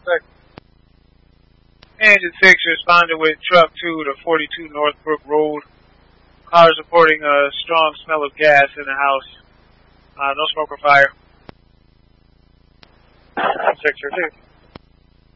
Engine 6 responded with truck 2 to 42 Northbrook Road. Cars reporting a strong smell of gas in the house. No smoke or fire. 6 or 2.